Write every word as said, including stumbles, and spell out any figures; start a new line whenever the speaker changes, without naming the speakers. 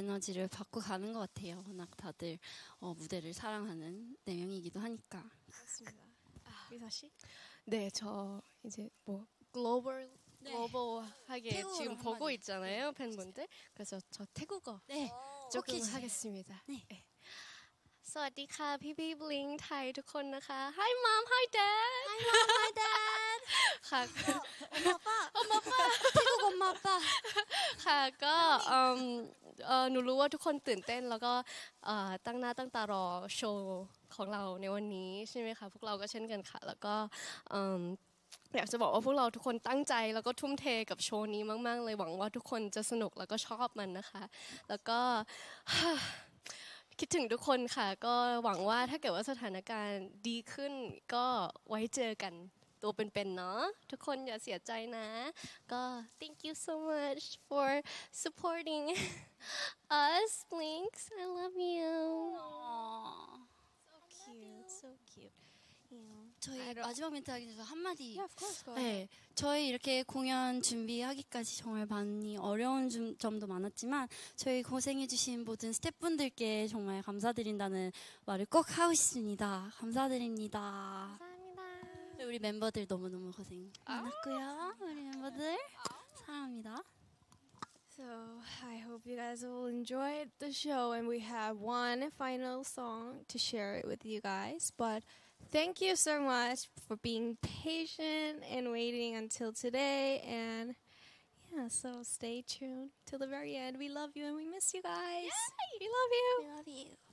에너지를 받고 가는 것 같아요. 워낙 다들 어, 무대를 사랑하는 네 명이기도 하니까.
맞습니다. 아, 미사 씨? 네, 저 이제 뭐 글로벌
네.
글로벌하게 지금 보고
한마디.
있잖아요, 팬분들. 그래서 저 태국어
네,
조금
해주세요.
하겠습니다.
네.
สวัสดีค่ะพี่พี่บลิงไทยทุกคนนะคะ Hi mom, hi dad.
Hi mom, hi dad.
ค่ะ
엄마 아빠. 태국 엄마 아빠.
ค่ะก็เอิ่มเอ่อหนูรู้ว่าทุกคนตื่นเต้นแล้วก็เอ่อตั้งหน้าตั้งตารอโชว์ของเราในวันนี้ใช่ไหมคะพวกเราก็เช่นกันค่ะแล้วก็เอิ่มอยากจะบอกว่าพวกเราทุกคนตั้งใจแล้วก็ทุ่มเทกับโชว์นี้มากๆเลยหวังว่าทุกคนจะสนุกแล้วก็ชอบมันนะคะแล้วก็ คิดถึงทุกคนค่ะก็หวังว่าถ้าเกิดว่าสถานการณ์ดีขึ้นก็ไว้เจอกันตัวเป็นๆเนาะทุกคนอย่าเสียใจนะก็ thank you so much for supporting us Blinks I love you
so
cute so cute
저희 마지막 멘트 하기 전에 한마디.
Yeah, of course. Go
네, 저희 이렇게 공연 준비하기까지 정말 많이 어려운 좀, 점도 많았지만 저희 고생해주신 모든 스태프분들께 정말 감사드린다는 말을 꼭 하고 싶습니다. 감사드립니다.
감사합니다.
우리 멤버들 너무너무 고생 많았고요. 우리 멤버들 사랑합니다.
So I hope you guys will enjoy the show and we have one final song to share it with you guys. But thank you so much for being patient and waiting until today. And yeah, so stay tuned till the very end. We love you and we miss you guys. Yay! We love you.
We love you.